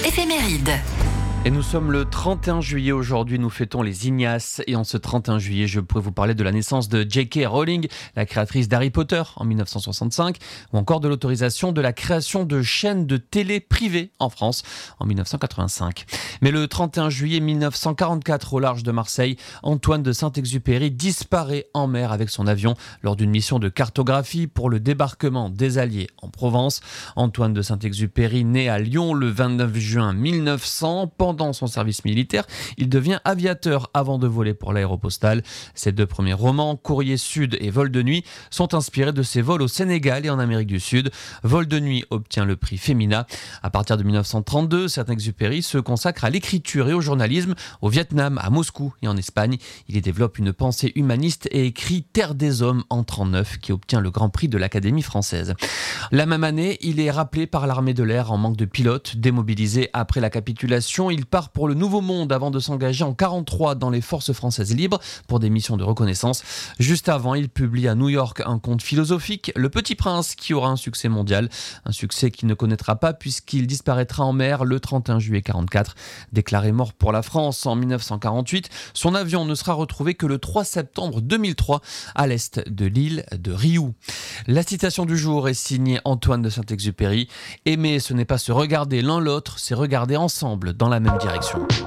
éphéméride. Et nous sommes le 31 juillet aujourd'hui, nous fêtons les Ignaces. Et en ce 31 juillet, je pourrais vous parler de la naissance de J.K. Rowling, la créatrice d'Harry Potter en 1965, ou encore de l'autorisation de la création de chaînes de télé privées en France en 1985. Mais le 31 juillet 1944, au large de Marseille, Antoine de Saint-Exupéry disparaît en mer avec son avion lors d'une mission de cartographie pour le débarquement des Alliés en Provence. Antoine de Saint-Exupéry naît à Lyon le 29 juin 1900. Pendant son service militaire, il devient aviateur avant de voler pour l'Aéropostale. Ses deux premiers romans, Courrier Sud et Vol de nuit, sont inspirés de ses vols au Sénégal et en Amérique du Sud. Vol de nuit obtient le prix Femina. À partir de 1932, Saint-Exupéry se consacre à l'écriture et au journalisme au Vietnam, à Moscou et en Espagne. Il y développe une pensée humaniste et écrit Terre des hommes en 1939, qui obtient le Grand Prix de l'Académie française. La même année, il est rappelé par l'armée de l'air en manque de pilotes. Démobilisé après la capitulation, il part pour le Nouveau Monde avant de s'engager en 1943 dans les forces françaises libres pour des missions de reconnaissance. Juste avant, il publie à New York un conte philosophique, Le Petit Prince, qui aura un succès mondial. Un succès qu'il ne connaîtra pas puisqu'il disparaîtra en mer le 31 juillet 1944. Déclaré mort pour la France en 1948, son avion ne sera retrouvé que le 3 septembre 2003 à l'est de l'île de Riou. La citation du jour est signée Antoine de Saint-Exupéry. Aimer, ce n'est pas se regarder l'un l'autre, c'est regarder ensemble dans la même direction.